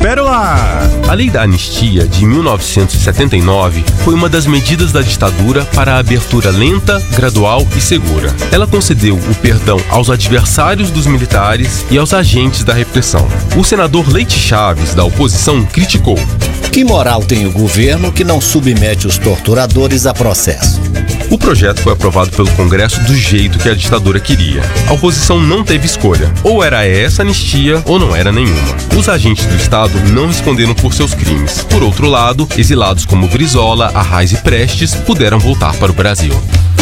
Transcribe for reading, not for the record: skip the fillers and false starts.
Pérola! A Lei da Anistia de 1979 foi uma das medidas da ditadura para a abertura lenta, gradual e segura. Ela concedeu o perdão aos adversários dos militares e aos agentes da repressão. O senador Leite Chaves, da oposição, criticou. Que moral tem o governo que não submete os torturadores a processo? O projeto foi aprovado pelo Congresso do jeito que a ditadura queria. A oposição não teve escolha. Ou era essa anistia ou não era nenhuma. Os agentes do Estado não responderam por seus crimes. Por outro lado, exilados como Brizola, Arraes e Prestes puderam voltar para o Brasil.